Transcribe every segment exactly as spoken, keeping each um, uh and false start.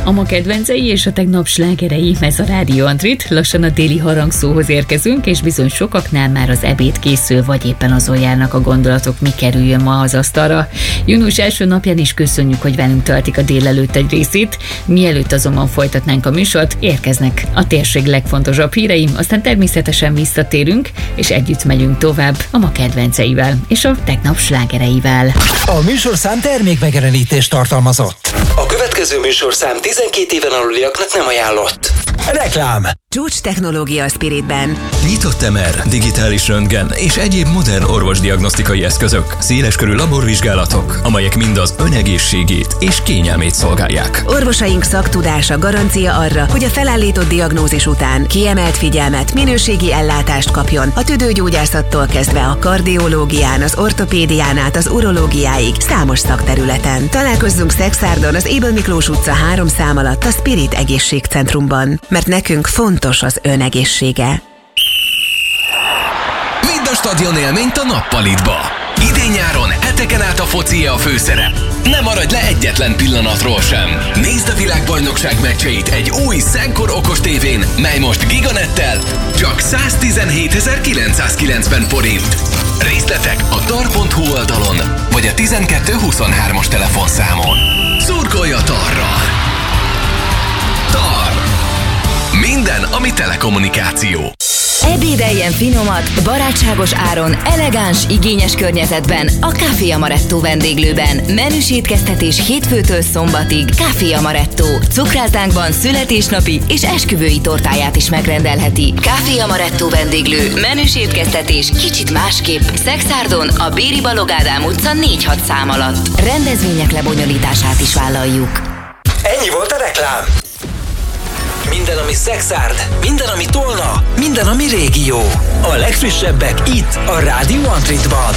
A ma kedvencei és a tegnap slágerei, ez a Rádió Antrit. Lassan a déli harangszóhoz érkezünk, és bizony sokaknál már az ebéd készül, vagy éppen azon járnak a gondolatok, mi kerüljön ma az asztalra. Június első napján is köszönjük, hogy velünk töltik a délelőtt egy részét. Mielőtt azonban folytatnánk a műsort, érkeznek a térség legfontosabb hírei, aztán természetesen visszatérünk, és együtt megyünk tovább a ma kedvenceivel és a tegnap slágereivel. A műsorszám termékmegjelenítést tartalmazott. A következő műsorszám tizenkét éven aluliaknak nem ajánlott. Reklám. Csúcs technológia a Spiritben. Nyitott em er, digitális röntgen és egyéb modern orvosdiagnosztikai eszközök, széleskörű laborvizsgálatok, amelyek mind az önegészségét és kényelmét szolgálják. Orvosaink szaktudása garancia arra, hogy a felállított diagnózis után kiemelt figyelmet, minőségi ellátást kapjon a tüdőgyógyászattól kezdve a kardiológián, az ortopédián át az urológiáig számos szakterületen. Találkozzunk Szexárdon az Ébel Miklós utca három szám alatt a Spirit Egészségcentrumban, mert nekünk fontos az önegészsége. Vidd a stadion élményt a nappalitba. Idén-nyáron heteken át a foci a főszerep. Ne maradj le egyetlen pillanatról sem. Nézd a világbajnokság meccseit egy új Szenkor okos tévén, mely most giganettel csak száztizenhétezer-kilencszázkilencven forint. Részletek a tar pont hu oldalon, vagy a tizenkettő huszonhármas telefonszámon. Szurkolj a Tarral! Tar! Minden, ami telekommunikáció. Ebédeljen finomat, barátságos áron, elegáns, igényes környezetben a Café Amaretto vendéglőben. Menüs étkeztetés hétfőtől szombatig. Café Amaretto. Cukráltánkban születésnapi és esküvői tortáját is megrendelheti. Café Amaretto vendéglő. Menüs étkeztetés kicsit másképp. Szexárdon a Béri Balogh Ádám utca négy hat szám alatt. Rendezvények lebonyolítását is vállaljuk. Ennyi volt a reklám. Minden, ami Szexárd, minden, ami Tolna, minden, ami régió. A legfrissebbek itt, a Rádió Antritban.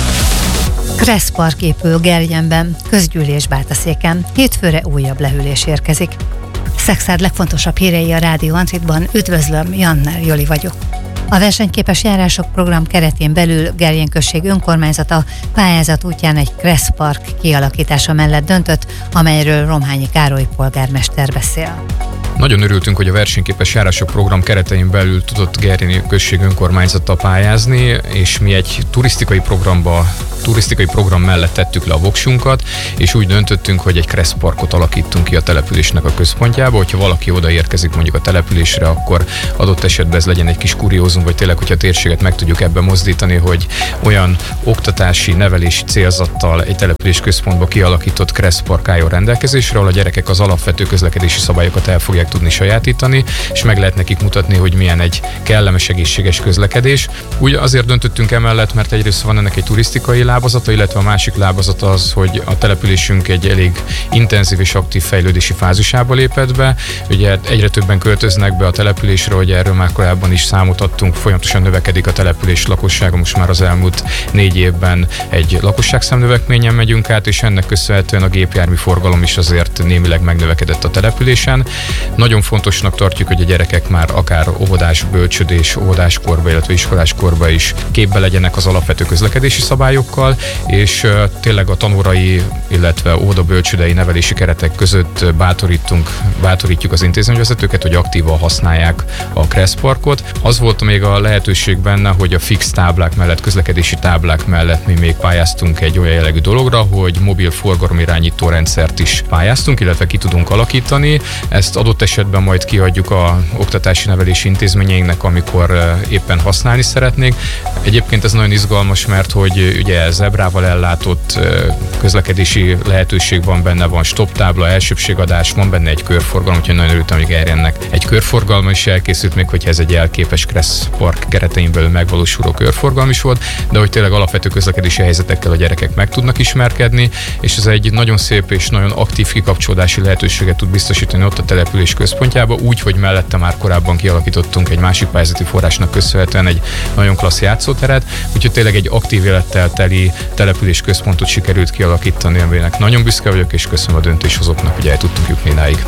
Kressz Park épül Gerjenben, közgyűlés Bátaszéken. Hétfőre újabb lehűlés érkezik. Szexárd legfontosabb hírei a Rádió Antritban. Üdvözlöm, Jannner Joli vagyok. A versenyképes járások program keretén belül Gerjen község önkormányzata pályázat útján egy Kressz Park kialakítása mellett döntött, amelyről Romhányi Károly polgármester beszél. Nagyon örültünk, hogy a versenyképes járások program keretein belül tudott Gerjeni község önkormányzata pályázni, és mi egy turisztikai programba, turisztikai program mellett tettük le a voksunkat, és úgy döntöttünk, hogy egy Kressz Parkot alakítunk ki a településnek a központjába. Hogyha valaki odaérkezik mondjuk a településre, akkor adott esetben ez legyen egy kis kuriózum, vagy tényleg, hogyha a térséget meg tudjuk ebben mozdítani, hogy olyan oktatási, nevelési célzattal egy település központba kialakított Kressz Park álljon rendelkezésre, ahol a gyerekek az alapvető közlekedési szabályokat el fogják tudni sajátítani, és meg lehet nekik mutatni, hogy milyen egy kellemes, egészséges közlekedés. Úgy azért döntöttünk emellett, mert egyrészt van ennek egy turisztikai lábazata, illetve a másik lábazata az, hogy a településünk egy elég intenzív és aktív fejlődési fázisába lépett be. Ugye egyre többen költöznek be a településre, hogy erről már korábban is számot adtunk, folyamatosan növekedik a település lakossága, most már az elmúlt négy évben egy lakosságszámnövekményen megyünk át, és ennek köszönhetően a gépjármű forgalom is azért némileg megnövekedett a településen. Nagyon fontosnak tartjuk, hogy a gyerekek már akár óvodás, bölcsödés, óvodáskorba, illetve iskoláskorba is képbe legyenek az alapvető közlekedési szabályokkal, és uh, tényleg a tanórai, illetve óvoda-bölcsődei nevelési keretek között bátorítunk, bátorítjuk az intézményvezetőket, hogy aktívan használják a Kressz Parkot. Az volt még a lehetőség benne, hogy a fix táblák mellett, közlekedési táblák mellett mi még pályáztunk egy olyan jellegű dologra, hogy mobil forgalomirányító rendszert is pályáztunk, illetve ki tudunk alakítani. Ezt adott esetben majd kiadjuk a oktatási nevelési intézményeinknek, amikor éppen használni szeretnénk. Egyébként ez nagyon izgalmas, mert hogy ugye zebrával ellátott közlekedési lehetőség van benne, van stop tábla, elsőbségadás, van benne egy körforgalom, úgyhogy nagyon örültem, hogy Gerjennek egy körforgalma is elkészült, még hogyha ez egy elképes Kressz Park keretein belül megvalósuló körforgalom is volt, de hogy tényleg alapvető közlekedési helyzetekkel a gyerekek meg tudnak ismerkedni, és ez egy nagyon szép és nagyon aktív kikapcsolódási lehetőséget tud biztosítani ott a település központjába, úgy, hogy mellette már korábban kialakítottunk egy másik pályázati forrásnak köszönhetően egy nagyon klassz játszóteret, úgyhogy tényleg egy aktív élettel teli település központot sikerült kialakítani, aminek nagyon büszke vagyok, és köszönöm a döntéshozóknak, hogy el tudtunk jutni idáig.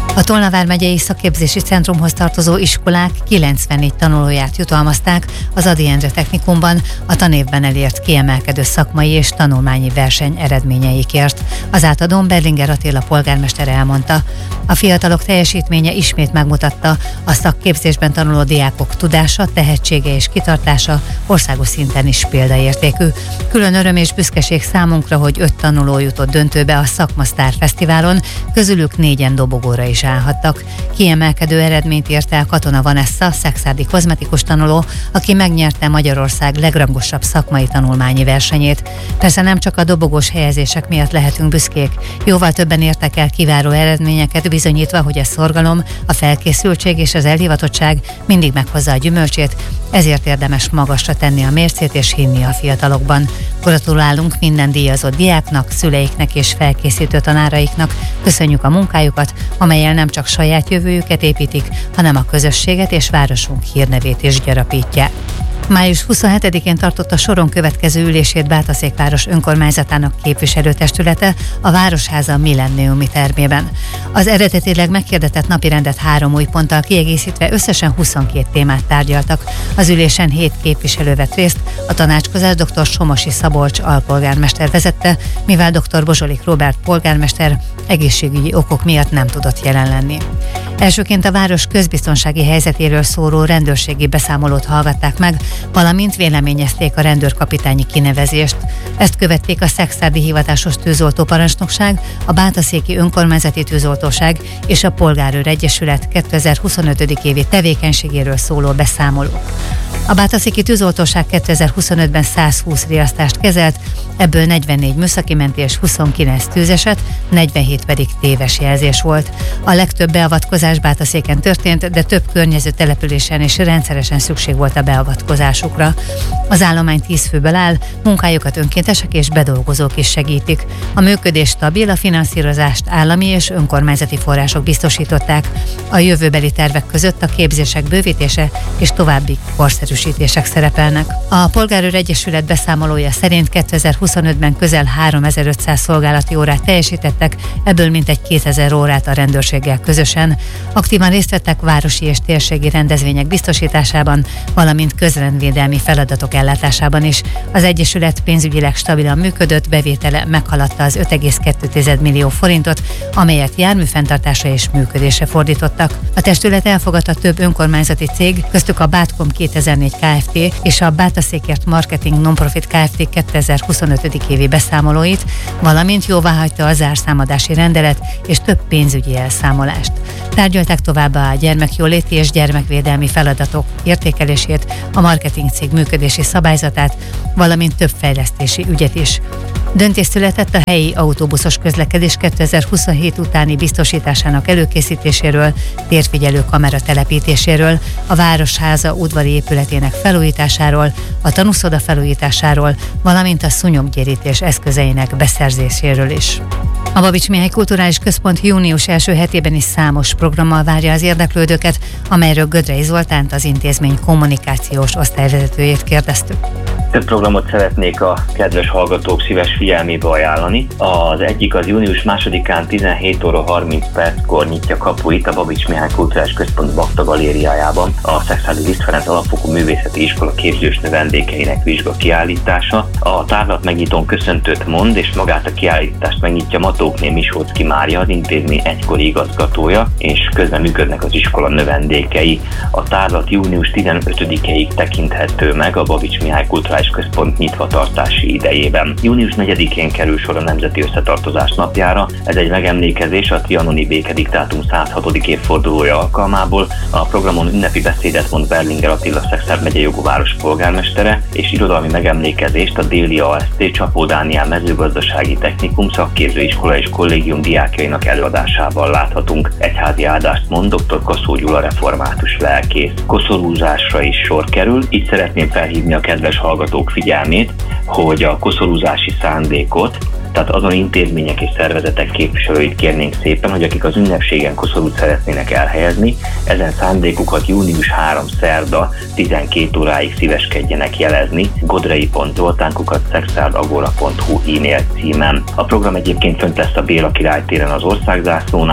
A Tolna vármegyei szakképzési centrumhoz tartozó iskolák kilencvennégy tanulóját jutalmazták az Ady Endre Technikumban a tanévben elért kiemelkedő szakmai és tanulmányi verseny eredményeikért. Az átadón Berlinger Attila polgármester elmondta. A fiatalok teljesítménye ismét megmutatta, a szakképzésben tanuló diákok tudása, tehetsége és kitartása országos szinten is példaértékű. Külön öröm és büszkeség számunkra, hogy öt tanuló jutott döntőbe a Szakmasztár Fesztiválon, közülük négyen dobogóra is állhattak. Kiemelkedő eredményt ért el Katona Vanessa, szekszárdi kozmetikus tanuló, aki megnyerte Magyarország legrangosabb szakmai tanulmányi versenyét. Persze nem csak a dobogós helyezések miatt lehetünk büszkék, jóval többen értek el kiváló eredményeket, bizonyítva, hogy a szorgalom, a felkészültség és az elhivatottság mindig meghozza a gyümölcsét, ezért érdemes magasra tenni a mércét és hinni a fiatalokban. Gratulálunk minden díjazott diáknak, szüleiknek és felkészítő tanáraiknak, köszönjük a munkájukat, amellyel nem csak saját jövőjüket építik, hanem a közösséget és városunk hírnevét is gyarapítják. május huszonhetedikén tartotta soron következő ülését Bátaszékváros önkormányzatának képviselőtestülete a Városháza millenniumi termében. Az eredetileg meghirdetett napirendet három új ponttal kiegészítve összesen huszonkét témát tárgyaltak. Az ülésen hét képviselő vett részt, a tanácskozás dr. Somosi Szabolcs alpolgármester vezette, mivel dr. Bozsolik Róbert polgármester egészségügyi okok miatt nem tudott jelen lenni. Elsőként a város közbiztonsági helyzetéről szóló rendőrségi beszámolót hallgatták meg, valamint véleményezték a rendőrkapitányi kinevezést. Ezt követték a szekszárdi hivatásos tűzoltóparancsnokság, a Bátaszéki önkormányzati tűzoltóság és a Polgárőr Egyesület kétezer-huszonöt. évi tevékenységéről szóló beszámoló. A Bátaszéki tűzoltóság kétezer-huszonötben százhúsz riasztást kezelt, ebből negyvennégy műszaki mentés, huszonkilenc tűzeset, negyvenhét pedig téves jelzés volt. A legtöbb beavatkozás Bátaszéken történt, de több környező településen is rendszeresen szükség volt a beavatkozásukra. Az állomány tíz főből áll, munkájukat önkéntesek és bedolgozók is segítik. A működés stabil, a finanszírozást állami és önkormányzati források biztosították. A jövőbeli tervek között a képzések bővítése és további korszerűsítések szerepelnek. A Polgárőr Egyesület beszámolója szerint kétezer-huszonötben közel háromezer-ötszáz szolgálati órát teljesítettek, ebből mintegy kétezer órát a rendőrséggel közösen. Aktívan részt vettek városi és térségi rendezvények biztosításában, valamint közrendvédelmi feladatok ellátásában is. Az Egyesület pénzügyileg stabilan működött, bevétele meghaladta az öt egész kettő millió forintot, amelyet járműfenntartásra és működésre fordítottak. A testület elfogadta több önkormányzati cég, köztük a Bátkom kétezer-négy Kft. És a Bátaszékért Marketing Nonprofit Kft. kétezer-huszonöt. évi beszámolóit, valamint jóváhagyta a zárszámadási rendelet és több pénzügyi elszámolást. Tárgyalták továbbá a gyermekjóléti és gyermekvédelmi feladatok értékelését, a marketing cég működési szabályzatát, valamint több fejlesztési ügyet is. Döntés született a helyi autóbuszos közlekedés kétezer-huszonhét utáni biztosításának előkészítéséről, térfigyelő kamera telepítéséről, a Városháza udvari épületének felújításáról, a tanúszoda felújításáról, valamint a szúnyoggyérítés eszközeinek beszerzéséről is. A Babics Mihály Kulturális Központ június első hetében is számos programmal várja az érdeklődőket, amelyről Gödrei Zoltánt, az intézmény kommunikációs osztályvezetőjét kérdeztük. Több programot szeretnék a kedves hallgatók szíves figyelmébe ajánlani. Az egyik az június másodikán tizenhét óra harminc perckor nyitja kapuit a Babics Mihály Kulturális Központ Bakta galériájában a Szekszárdi Liszt Ferenc Alapfokú Művészeti Iskola képzős növendékeinek vizsga kiállítása. A tárlat megnyitón köszöntőt mond, és magát a kiállítást megnyitja Matókné Misóczki Mária, az intézmény egykori igazgatója, és közben működnek az iskola növendékei. A tárlat június tizenötödikéig tekinthető meg a Babics Mihály Kulturális Központ nyitvatartási idejében. június negyedikén kerül sor a Nemzeti Összetartozás napjára. Ez egy megemlékezés a trianoni békediktátum száz hatodik évfordulója alkalmából. A programon ünnepi beszédet mond Berlinger Attila Szekszárd megye jogóváros polgármestere, és irodalmi megemlékezést a Déli á es té Csapó Dániel mezőgazdasági technikum szakképzőiskola és kollégium diákjainak előadásával láthatunk. Egyházi áldást mond dr. Kaszó Gyula református lelkész. Koszorúzásra is sor kerül, így szeretném felhívni a kedves hallgatók figyelmét, hogy a koszorúzási szándékot, tehát azon intézmények és szervezetek képviselőit kérnénk szépen, hogy akik az ünnepségen koszorút szeretnének elhelyezni, ezen szándékukat június harmadika szerda tizenkét óráig szíveskedjenek jelezni godrei pont zoltán kukac szexárdagora pont hu e-mail címen. A program egyébként fönt lesz a Béla Király téren az országzászlónál,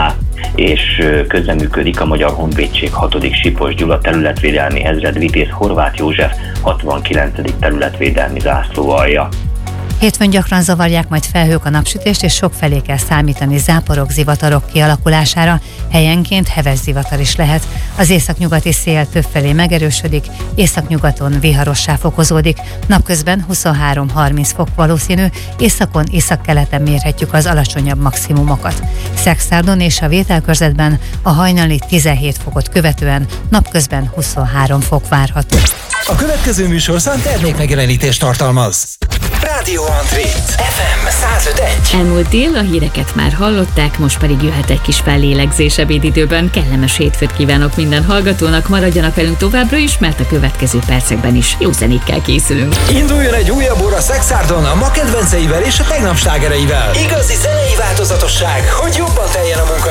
és közreműködik a Magyar Honvédség hatodik Sipos Gyula területvédelmi ezred Vitéz Horváth József hatvankilencedik területvédelmi zászlóalja. Hétfőn gyakran zavarják majd felhők a napsütést, és sokfelé kell számítani záporok, zivatarok kialakulására, helyenként heves zivatar is lehet. Az északnyugati szél többfelé megerősödik, északnyugaton viharossá fokozódik, napközben huszonhárom-harminc fok valószínű, északon, északkeleten mérhetjük az alacsonyabb maximumokat. Szexárdon és a Vételkörzetben a hajnali tizenhét fokot követően napközben huszonhárom fok várható. A következő műsorszám termékmegjelenítést tartalmaz. Rádió Antrit ef em száz öt egész egy. Elmúlt dél, a híreket már hallották, most pedig jöhet egy kis fellélegzés ebédidőben. Kellemes hétfőt kívánok minden hallgatónak, maradjanak velünk továbbra is, mert a következő percekben is jó zenékkel készülünk. Induljon egy újabb óra Szexárdon a ma kedvenceivel és a tegnap slágereivel. Igazi zenei változatosság, hogy jobban teljen a munka